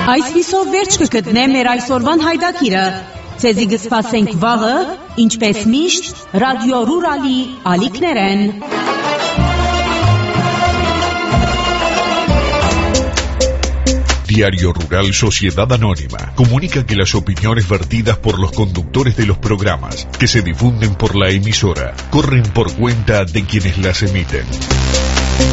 Այսպիսով վերջ կգտնե մեր այսօրվան հայդակիրը։ Ցեզի կսպասենք վաղը, ինչպես միշտ, ռադիո Ռուրալի ալիքներեն։ Diario Rural Sociedad Anónima comunica que las opiniones vertidas por los conductores de los programas que se difunden por la emisora corren por cuenta de quienes las emiten.